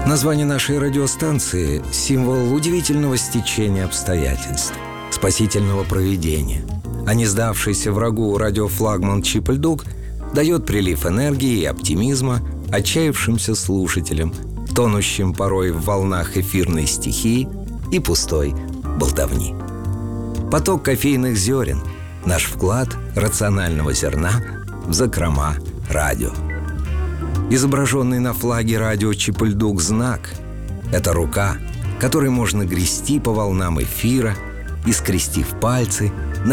Название нашей радиостанции – символ удивительного стечения обстоятельств, спасительного провидения. А не сдавшийся врагу радиофлагман Чип-Ль-Дук дает прилив энергии и оптимизма отчаявшимся слушателям, тонущим порой в волнах эфирной стихии и пустой болтовни. Поток кофейных зерен – наш вклад рационального зерна в закрома радио. Изображенный на флаге радио Чип-Ль-Дук знак – это рука, которой можно грести по волнам эфира и, скрестив пальцы,